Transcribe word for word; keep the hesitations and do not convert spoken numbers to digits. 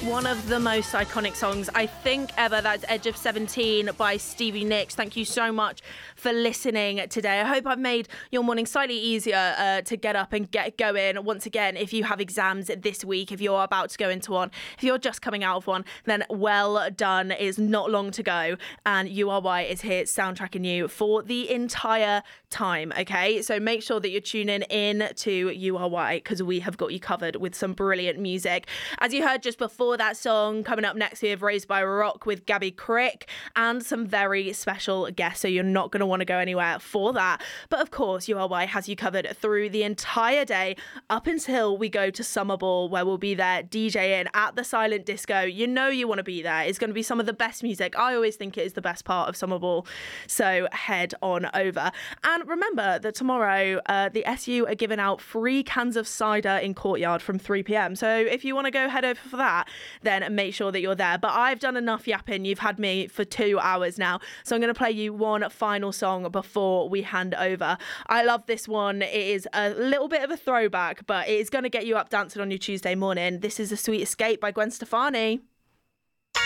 One of the most iconic songs, I think, ever. That's Edge of seventeen by Stevie Nicks. Thank you so much for listening today. I hope I've made your morning slightly easier uh, to get up and get going. Once again, if you have exams this week, if you're about to go into one, if you're just coming out of one, then well done. It's not long to go. And U R Y is here soundtracking you for the entire time, okay? So make sure that you're tuning in to U R Y because we have got you covered with some brilliant music. As you heard just before that song, coming up next we have Raised by Rock with Gabby Crick and some very special guests, so you're not going to want to go anywhere for that. But of course, U R Y has you covered through the entire day up until we go to Summer Ball, where we'll be there DJing at the Silent Disco. You know you want to be there. It's going to be some of the best music. I always think it is the best part of Summer Ball, so head on over. And remember that tomorrow uh, the S U are giving out free cans of cider in Courtyard from three p.m. So if you want to go head over for that, then make sure that you're there. But I've done enough yapping. You've had me for two hours now. So I'm going to play you one final song before we hand over. I love this one. It is a little bit of a throwback, but it is going to get you up dancing on your Tuesday morning. This is A Sweet Escape by Gwen Stefani.